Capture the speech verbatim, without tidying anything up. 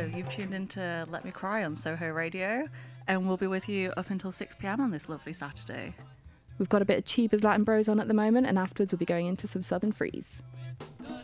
You've tuned into Let Me Cry on Soho Radio, and we'll be with you up until six p.m. on this lovely Saturday. We've got a bit of Cheaper's Latin Bros on at the moment, and afterwards we'll be going into some Southern Freeze.